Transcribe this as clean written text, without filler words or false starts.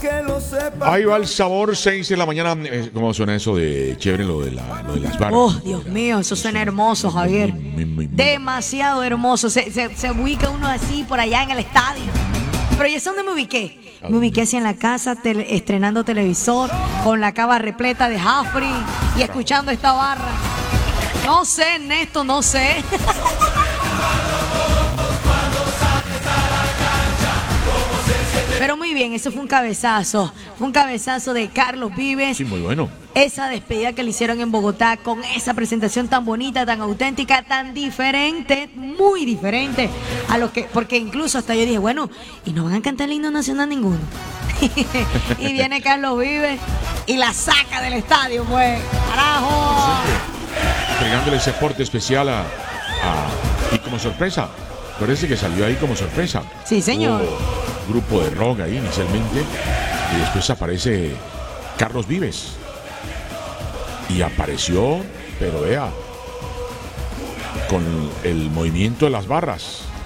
Ahí va el sabor, 6 de la mañana. ¿Cómo suena eso de chévere, lo de las barras? Oh, Dios mío, eso suena hermoso, Javier. Demasiado hermoso. Se ubica uno así por allá en el estadio. Pero ¿y es donde me ubiqué? Me ubiqué así en la casa, estrenando televisor, con la cava repleta de Jafri y escuchando esta barra. No sé, Ernesto, no sé. Pero muy bien, eso fue un cabezazo. Fue un cabezazo de Carlos Vives. Sí, muy bueno. Esa despedida que le hicieron en Bogotá con esa presentación tan bonita, tan auténtica, tan diferente, muy diferente a lo que, porque incluso hasta yo dije, bueno, y no van a cantar el himno nacional ninguno. Y viene Carlos Vives y la saca del estadio, pues. ¡Carajo! Entregándole ese aporte especial y como sorpresa. Parece que salió ahí como sorpresa. Sí, señor. Hubo grupo de rock ahí inicialmente y después aparece Carlos Vives. Y apareció, pero vea, con el movimiento de las barras.